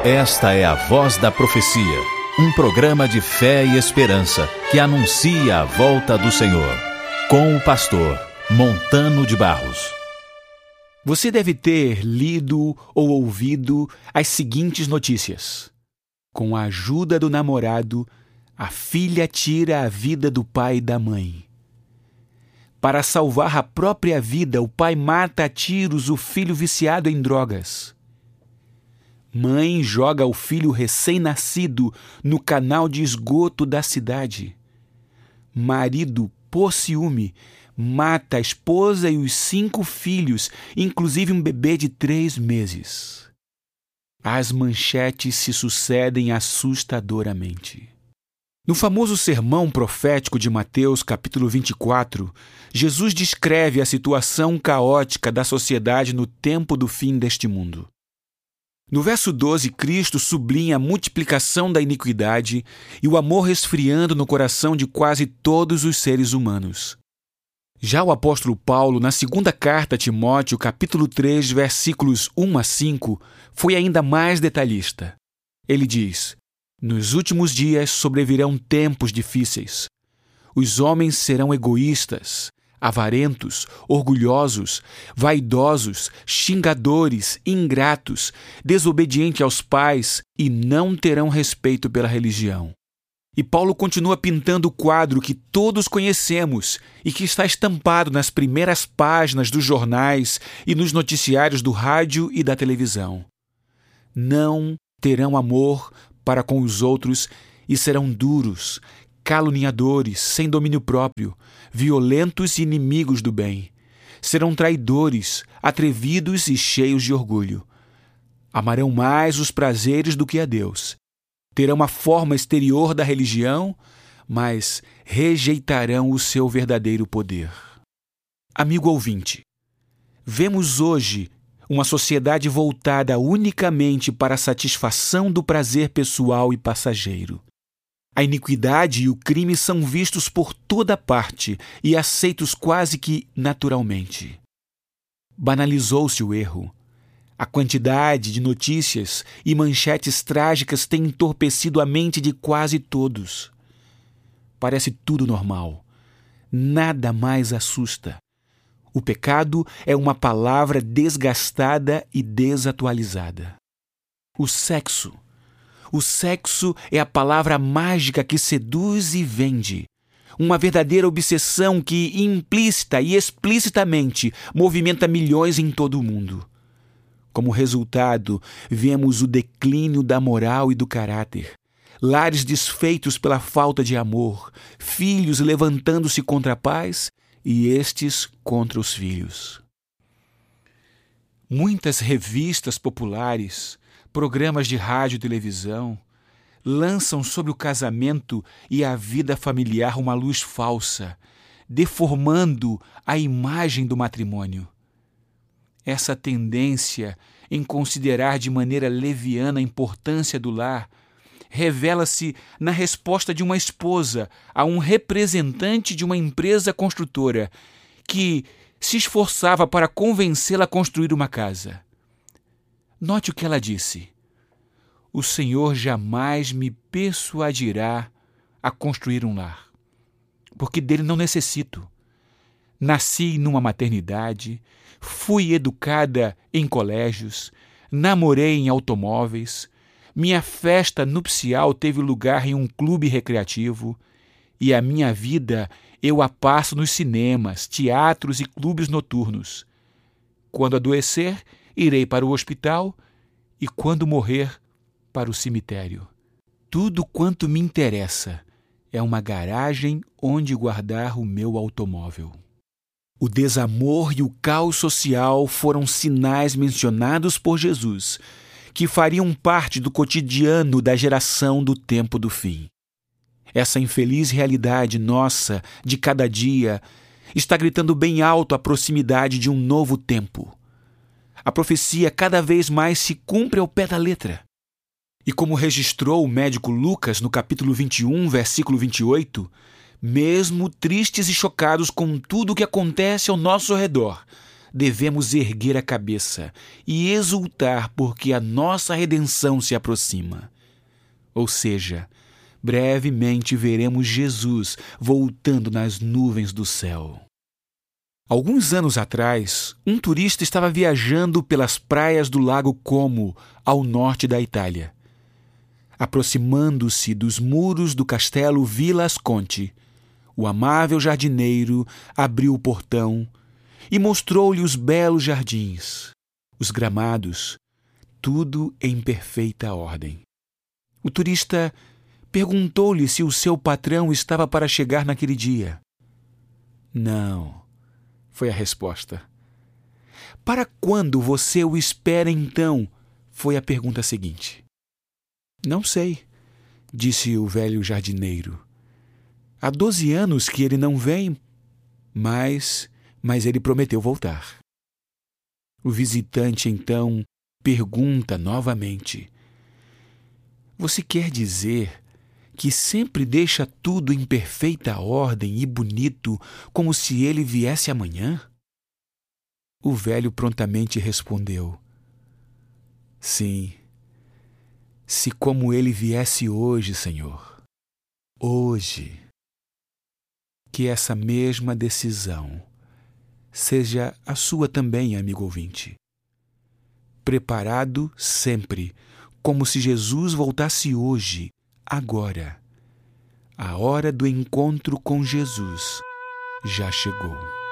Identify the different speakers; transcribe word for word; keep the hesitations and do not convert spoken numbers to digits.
Speaker 1: Esta é a Voz da Profecia, um programa de fé e esperança que anuncia a volta do Senhor, com o pastor Montano de Barros.
Speaker 2: Você deve ter lido ou ouvido as seguintes notícias. Com a ajuda do namorado, a filha tira a vida do pai e da mãe. Para salvar a própria vida, o pai mata a tiros o filho viciado em drogas. Mãe joga o filho recém-nascido no canal de esgoto da cidade. Marido, por ciúme, mata a esposa e os cinco filhos, inclusive um bebê de três meses. As manchetes se sucedem assustadoramente. No famoso sermão profético de Mateus, capítulo vinte e quatro, Jesus descreve a situação caótica da sociedade no tempo do fim deste mundo. No verso doze, Cristo sublinha a multiplicação da iniquidade e o amor resfriando no coração de quase todos os seres humanos. Já o apóstolo Paulo, na segunda carta a Timóteo, capítulo três, versículos um a cinco, foi ainda mais detalhista. Ele diz: nos últimos dias sobrevirão tempos difíceis. Os homens serão egoístas, avarentos, orgulhosos, vaidosos, xingadores, ingratos, desobedientes aos pais e não terão respeito pela religião. E Paulo continua pintando o quadro que todos conhecemos e que está estampado nas primeiras páginas dos jornais e nos noticiários do rádio e da televisão. Não terão amor para com os outros e serão duros, caluniadores, sem domínio próprio, violentos e inimigos do bem. Serão traidores, atrevidos e cheios de orgulho. Amarão mais os prazeres do que a Deus. Terão a forma exterior da religião, mas rejeitarão o seu verdadeiro poder. Amigo ouvinte, vemos hoje uma sociedade voltada unicamente para a satisfação do prazer pessoal e passageiro. A iniquidade e o crime são vistos por toda parte e aceitos quase que naturalmente. Banalizou-se o erro. A quantidade de notícias e manchetes trágicas tem entorpecido a mente de quase todos. Parece tudo normal. Nada mais assusta. O pecado é uma palavra desgastada e desatualizada. O sexo. O sexo é a palavra mágica que seduz e vende. Uma verdadeira obsessão que, implícita e explicitamente, movimenta milhões em todo o mundo. Como resultado, vemos o declínio da moral e do caráter, lares desfeitos pela falta de amor, filhos levantando-se contra a paz e estes contra os filhos. Muitas revistas populares, programas de rádio e televisão, lançam sobre o casamento e a vida familiar uma luz falsa, deformando a imagem do matrimônio. Essa tendência em considerar de maneira leviana a importância do lar revela-se na resposta de uma esposa a um representante de uma empresa construtora que se esforçava para convencê-la a construir uma casa. Note o que ela disse: o Senhor jamais me persuadirá a construir um lar, porque dele não necessito. Nasci numa maternidade, fui educada em colégios, namorei em automóveis, minha festa nupcial teve lugar em um clube recreativo e a minha vida eu a passo nos cinemas, teatros e clubes noturnos. Quando adoecer, irei para o hospital e quando morrer, para o cemitério. Tudo quanto me interessa é uma garagem onde guardar o meu automóvel. O desamor e o caos social foram sinais mencionados por Jesus, que fariam parte do cotidiano da geração do tempo do fim. Essa infeliz realidade nossa de cada dia está gritando bem alto a proximidade de um novo tempo. A profecia cada vez mais se cumpre ao pé da letra. E como registrou o médico Lucas no capítulo vinte e um, versículo vinte e oito, mesmo tristes e chocados com tudo o que acontece ao nosso redor, devemos erguer a cabeça e exultar porque a nossa redenção se aproxima. Ou seja, brevemente veremos Jesus voltando nas nuvens do céu. Alguns anos atrás, um turista estava viajando pelas praias do Lago Como, ao norte da Itália. Aproximando-se dos muros do castelo Villa Asconti, o amável jardineiro abriu o portão e mostrou-lhe os belos jardins, os gramados, tudo em perfeita ordem. O turista perguntou-lhe se o seu patrão estava para chegar naquele dia. Não, foi a resposta. Para quando você o espera então? Foi a pergunta seguinte. Não sei, disse o velho jardineiro. Há doze anos que ele não vem, mas, mas ele prometeu voltar. O visitante então pergunta novamente. Você quer dizer que sempre deixa tudo em perfeita ordem e bonito, como se ele viesse amanhã? O velho prontamente respondeu. Sim, se como ele viesse hoje, Senhor, hoje. Que essa mesma decisão seja a sua também, amigo ouvinte. Preparado sempre, como se Jesus voltasse hoje, agora. A hora do encontro com Jesus já chegou.